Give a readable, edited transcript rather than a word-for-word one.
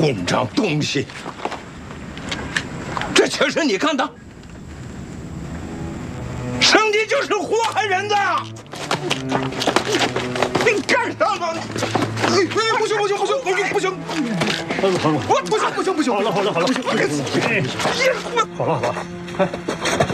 混账东西！这全是你干的！上帝就是祸害人的！你干啥呢？不行！ 好了， 不行！ 好了，快。